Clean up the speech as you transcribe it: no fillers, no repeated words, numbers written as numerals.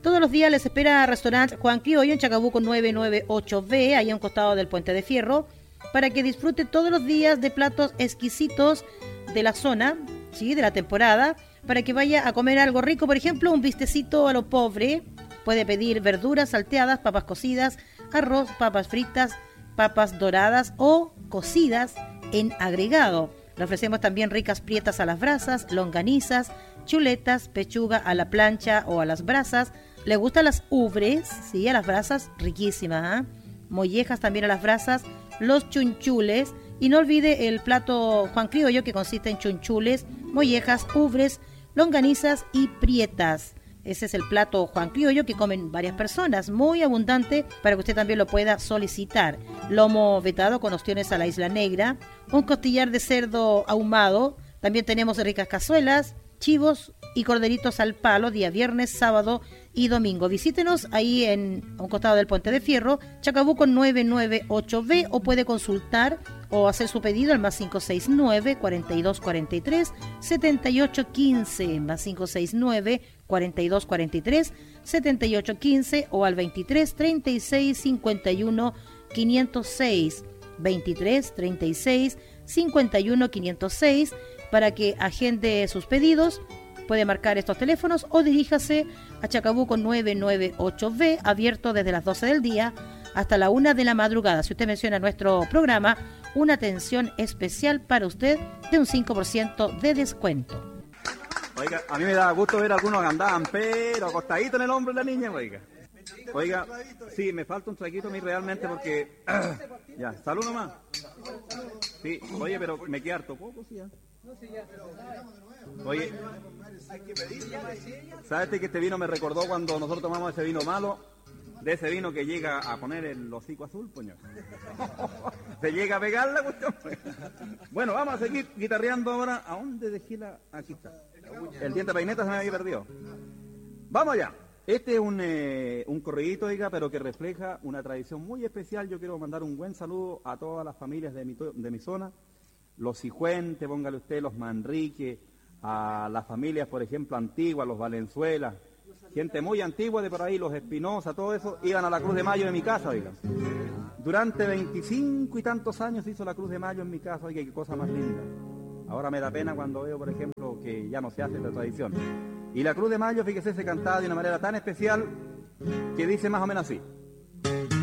Todos los días les espera Restaurante Juan Criollo en Chacabuco 998B, ahí a un costado del Puente de Fierro, para que disfrute todos los días de platos exquisitos de la zona, ¿sí?, de la temporada, para que vaya a comer algo rico. Por ejemplo, un bistecito a lo pobre. Puede pedir verduras salteadas, papas cocidas, arroz, papas fritas, papas doradas o cocidas en agregado. Le ofrecemos también ricas prietas a las brasas, longanizas, chuletas, pechuga a la plancha o a las brasas. ¿Le gustan las ubres? Sí, a las brasas, riquísimas, ¿eh? Mollejas también a las brasas, los chunchules. Y no olvide el plato Juan Criollo, que consiste en chunchules, mollejas, ubres, longanizas y prietas. Ese es el plato Juan Criollo que comen varias personas, muy abundante para que usted también lo pueda solicitar. Lomo vetado con ostiones a la isla negra, un costillar de cerdo ahumado, también tenemos ricas cazuelas, chivos y corderitos al palo, día viernes, sábado y domingo. Visítenos ahí en un costado del Puente de Fierro, Chacabuco 998B, o puede consultar o hacer su pedido al más 569-4243-7815, más 569-4243-7815 o al 23 36 51 506, 23 36 51 506, para que agende sus pedidos. Puede marcar estos teléfonos o diríjase a Chacabuco 998B, abierto desde las 12 del día hasta la 1 de la madrugada. Si usted menciona nuestro programa, una atención especial para usted de un 5% de descuento. Oiga, a mí me da gusto ver a algunos que andaban pero acostaditos en el hombro de la niña, oiga. Oiga, sí, me falta un traguito a mí realmente porque... ya, salud nomás. Sí, oye, pero me queda harto poco, sí, ya. Oye, ¿sabes que este vino me recordó cuando nosotros tomamos ese vino malo? De ese vino que llega a poner el hocico azul, puño. Se llega a pegar la cuestión. Bueno, vamos a seguir guitarreando ahora. ¿A dónde dejé la...? Aquí está. El diente de peineta se me había perdido. Vamos allá. Este es un correíto, oiga, pero que refleja una tradición muy especial. Yo quiero mandar un buen saludo a todas las familias de mi zona. Los Cijuentes, póngale usted, los Manrique, a las familias, por ejemplo, antiguas, los Valenzuela, gente muy antigua de por ahí, los Espinosa, todo eso, iban a la Cruz de Mayo de mi casa, oiga. Durante 25 y tantos años se hizo la Cruz de Mayo en mi casa, oiga, qué cosa más linda. Ahora me da pena cuando veo, por ejemplo, que ya no se hace esta tradición. Y la Cruz de Mayo, fíjese, se cantaba de una manera tan especial que dice más o menos así.